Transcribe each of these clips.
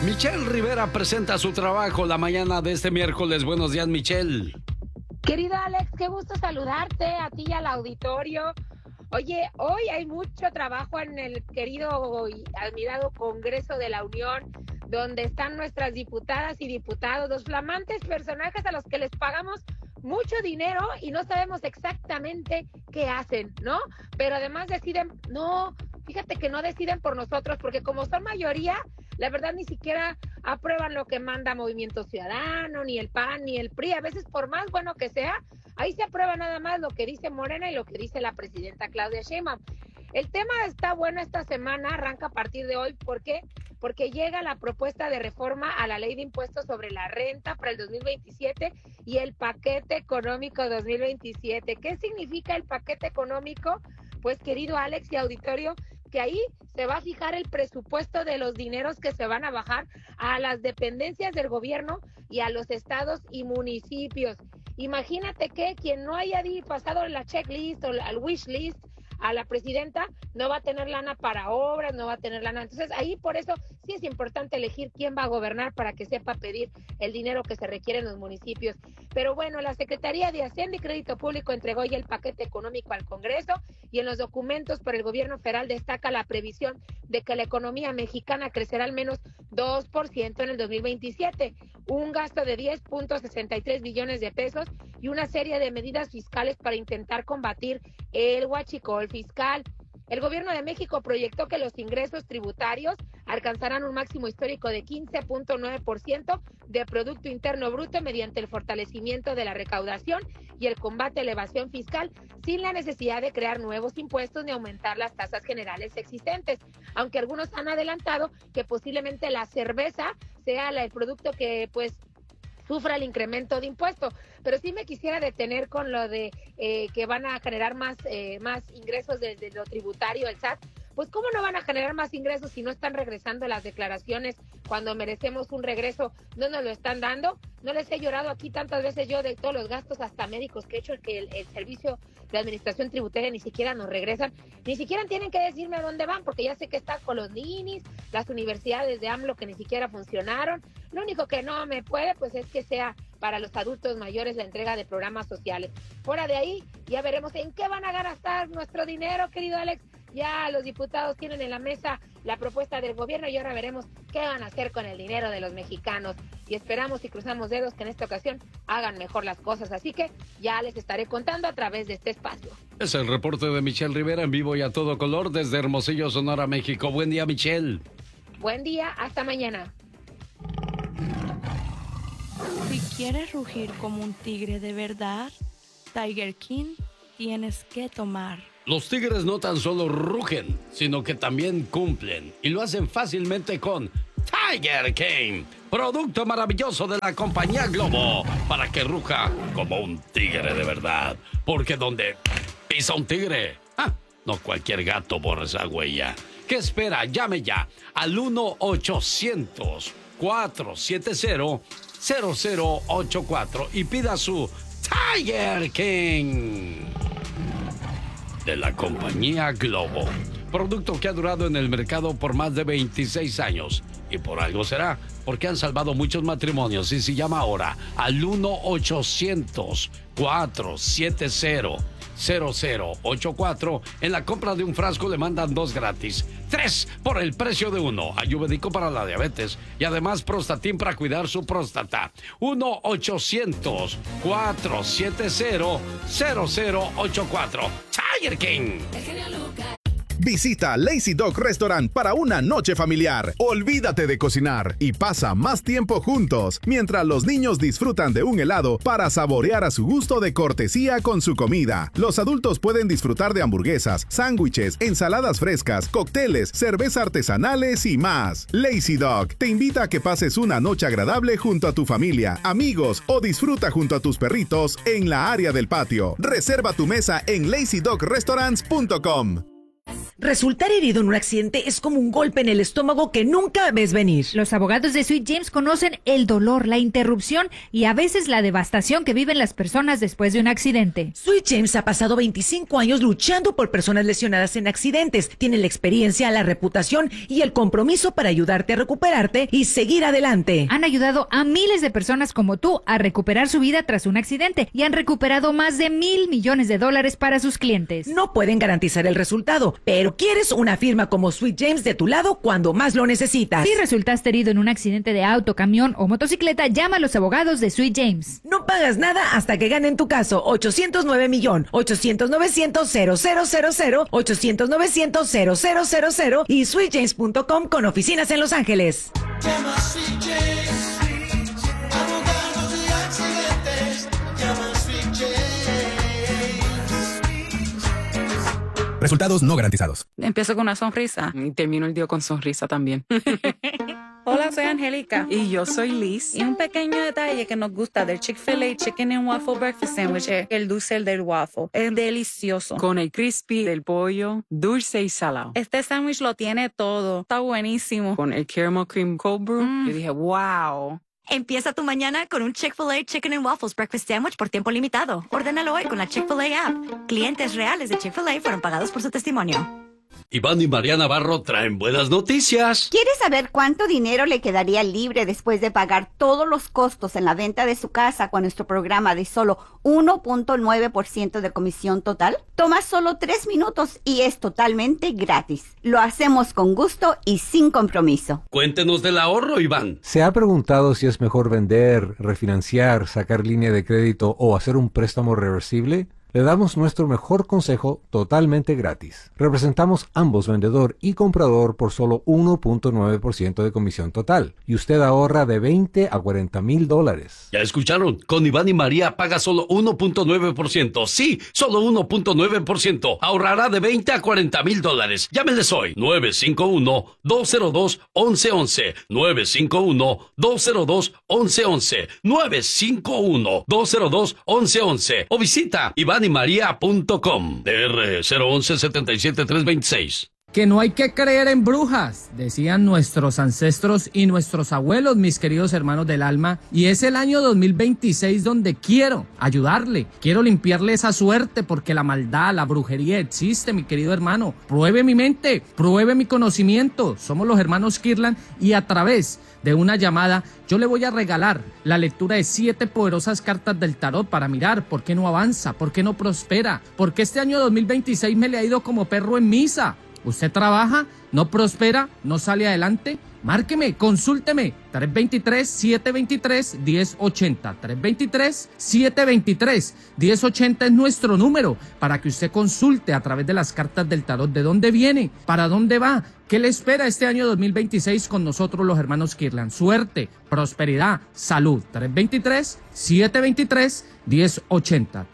Michelle Rivera presenta su trabajo la mañana de este miércoles. Buenos días, Michelle. Querido Alex, qué gusto saludarte a ti y al auditorio. Oye, hoy hay mucho trabajo en el querido y admirado Congreso de la Unión, donde están nuestras diputadas y diputados, los flamantes personajes a los que les pagamos mucho dinero y no sabemos exactamente qué hacen, ¿no? Pero además deciden, no, fíjate que no deciden por nosotros, porque como son mayoría, la verdad ni siquiera aprueban lo que manda Movimiento Ciudadano, ni el PAN, ni el PRI. A veces, por más bueno que sea, ahí se aprueba nada más lo que dice Morena y lo que dice la presidenta Claudia Sheinbaum. El tema está bueno esta semana, arranca a partir de hoy. ¿Por qué? Porque llega la propuesta de reforma a la Ley de Impuestos sobre la Renta para el 2027 y el paquete económico 2027. ¿Qué significa el paquete económico? Pues, querido Alex y auditorio, que ahí se va a fijar el presupuesto de los dineros que se van a bajar a las dependencias del gobierno y a los estados y municipios. Imagínate que quien no haya pasado la checklist o al wish list a la presidenta, no va a tener lana para obras, no va a tener lana. Entonces, ahí por eso sí es importante elegir quién va a gobernar para que sepa pedir el dinero que se requiere en los municipios. Pero bueno, la Secretaría de Hacienda y Crédito Público entregó ya el paquete económico al Congreso y en los documentos por el gobierno federal destaca la previsión de que la economía mexicana crecerá al menos 2% en el 2027, un gasto de 10.63 billones de pesos y una serie de medidas fiscales para intentar combatir el huachicol fiscal. El gobierno de México proyectó que los ingresos tributarios alcanzarán un máximo histórico de 15.9% de Producto Interno Bruto mediante el fortalecimiento de la recaudación y el combate a la evasión fiscal, sin la necesidad de crear nuevos impuestos ni aumentar las tasas generales existentes. Aunque algunos han adelantado que posiblemente la cerveza sea el producto que sufra el incremento de impuestos, pero sí me quisiera detener con lo de que van a generar más ingresos desde lo tributario, el SAT. Pues cómo no van a generar más ingresos si no están regresando las declaraciones cuando merecemos un regreso, no nos lo están dando. No les he llorado aquí tantas veces yo de todos los gastos hasta médicos que he hecho, que el servicio de administración tributaria ni siquiera nos regresan, ni siquiera tienen que decirme a dónde van, porque ya sé que están con los ninis, las universidades de AMLO que ni siquiera funcionaron. Lo único que no me puede pues es que sea para los adultos mayores la entrega de programas sociales. Fuera de ahí ya veremos en qué van a gastar nuestro dinero, querido Alex. Ya los diputados tienen en la mesa la propuesta del gobierno y ahora veremos qué van a hacer con el dinero de los mexicanos. Y esperamos y cruzamos dedos que en esta ocasión hagan mejor las cosas. Así que ya les estaré contando a través de este espacio. Es el reporte de Michelle Rivera en vivo y a todo color desde Hermosillo, Sonora, México. Buen día, Michelle. Buen día, hasta mañana. Si quieres rugir como un tigre de verdad, Tiger King tienes que tomar. Los tigres no tan solo rugen, sino que también cumplen. Y lo hacen fácilmente con Tiger King, producto maravilloso de la compañía Globo, para que ruja como un tigre de verdad. Porque donde pisa un tigre, no cualquier gato borra esa huella. ¿Qué espera? Llame ya al 1-800-470-0084 y pida su Tiger King de la compañía Globo. Producto que ha durado en el mercado por más de 26 años. Y por algo será, porque han salvado muchos matrimonios. Y se llama ahora al 1-800-470-0084. En la compra de un frasco le mandan 2 gratis. 3 por el precio de 1. Ayurvédico para la diabetes. Y además Prostatin para cuidar su próstata. 1-800-470-0084. Tiger King. Visita Lazy Dog Restaurant para una noche familiar. Olvídate de cocinar y pasa más tiempo juntos mientras los niños disfrutan de un helado para saborear a su gusto de cortesía con su comida. Los adultos pueden disfrutar de hamburguesas, sándwiches, ensaladas frescas, cócteles, cerveza artesanales y más. Lazy Dog te invita a que pases una noche agradable junto a tu familia, amigos o disfruta junto a tus perritos en la área del patio. Reserva tu mesa en lazydogrestaurants.com. Resultar herido en un accidente es como un golpe en el estómago que nunca ves venir. Los abogados de Sweet James conocen el dolor, la interrupción y a veces la devastación que viven las personas después de un accidente. Sweet James ha pasado 25 años luchando por personas lesionadas en accidentes. Tiene la experiencia, la reputación y el compromiso para ayudarte a recuperarte y seguir adelante. Han ayudado a miles de personas como tú a recuperar su vida tras un accidente y han recuperado más de $1,000 millones para sus clientes. No pueden garantizar el resultado, pero quieres una firma como Sweet James de tu lado cuando más lo necesitas. Si resultaste herido en un accidente de auto, camión o motocicleta, llama a los abogados de Sweet James. No pagas nada hasta que ganen tu caso. 809-MILLÓN, 800-900-0000, 800-900-0000 y sweetjames.com con oficinas en Los Ángeles. Llama a Sweet James, abogados de accidentes, llama a Sweet James. Resultados no garantizados. Empiezo con una sonrisa y termino el día con sonrisa también. Hola, soy Angélica. Y yo soy Liz. Y un pequeño detalle que nos gusta del Chick-fil-A Chicken and Waffle Breakfast Sandwich es el dulce del waffle. Es delicioso. Con el crispy del pollo, dulce y salado. Este sándwich lo tiene todo. Está buenísimo. Con el caramel cream cold brew. Yo dije, wow. Empieza tu mañana con un Chick-fil-A Chicken and Waffles Breakfast Sandwich por tiempo limitado. Ordénalo hoy con la Chick-fil-A app. Clientes reales de Chick-fil-A fueron pagados por su testimonio. Iván y María Navarro traen buenas noticias. ¿Quiere saber cuánto dinero le quedaría libre después de pagar todos los costos en la venta de su casa con nuestro programa de solo 1.9% de comisión total? Toma solo 3 minutos y es totalmente gratis. Lo hacemos con gusto y sin compromiso. Cuéntenos del ahorro, Iván. ¿Se ha preguntado si es mejor vender, refinanciar, sacar línea de crédito o hacer un préstamo reversible? Le damos nuestro mejor consejo totalmente gratis. Representamos ambos vendedor y comprador por solo 1.9% de comisión total. Y usted ahorra de $20,000 a $40,000. Ya escucharon, con Iván y María paga solo 1.9%. Sí, solo 1.9%. Ahorrará de $20,000 a $40,000. Llámenles hoy. 951-202-1111. 951-202-1111. 951-202-1111. O visita ivanymaria.com. DR 011-77326. Que no hay que creer en brujas, decían nuestros ancestros y nuestros abuelos, mis queridos hermanos del alma. Y es el año 2026 donde quiero ayudarle, quiero limpiarle esa suerte porque la maldad, la brujería existe, mi querido hermano. Pruebe mi mente, pruebe mi conocimiento. Somos los hermanos Kirlan y a través de una llamada yo le voy a regalar la lectura de 7 poderosas cartas del tarot para mirar por qué no avanza, por qué no prospera, por qué este año 2026 me le ha ido como perro en misa. ¿Usted trabaja, no prospera, no sale adelante? Márqueme, consúlteme, 323-723-1080. 323-723-1080 es nuestro número para que usted consulte a través de las cartas del tarot de dónde viene, para dónde va, qué le espera este año 2026 con nosotros los hermanos Kirlan. Suerte, prosperidad, salud. 323-723-1080.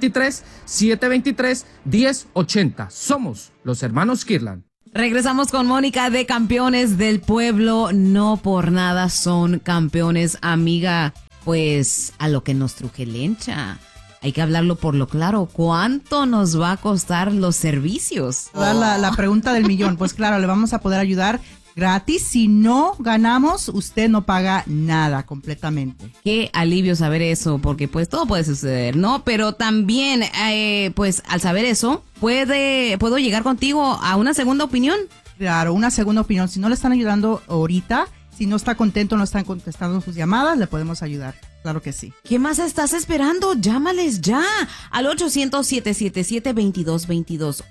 323-723-1080. Somos los hermanos Kirlan. Regresamos con Mónica de Campeones del Pueblo. No por nada son campeones, amiga. Pues a lo que nos truje Lencha. Hay que hablarlo por lo claro. ¿Cuánto nos va a costar los servicios? La pregunta del millón. Pues claro, le vamos a poder ayudar gratis. Si no ganamos, usted no paga nada completamente. Qué alivio saber eso, porque pues todo puede suceder, ¿no? Pero también, pues al saber eso, ¿puedo llegar contigo a una segunda opinión? Claro, una segunda opinión. Si no le están ayudando ahorita, si no está contento, no están contestando sus llamadas, le podemos ayudar. Claro que sí. ¿Qué más estás esperando? Llámales ya al 800-777-2222.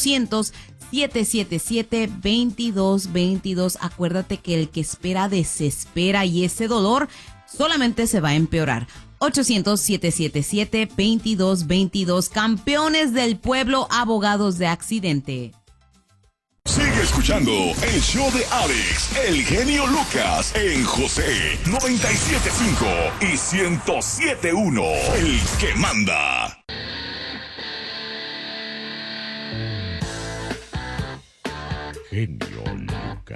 800-777-2222. Acuérdate que el que espera desespera y ese dolor solamente se va a empeorar. 800-777-2222. Campeones del Pueblo, abogados de accidente. Sigue escuchando el show de Alex, el genio Lucas, en José 97.5 y 107.1, el que manda.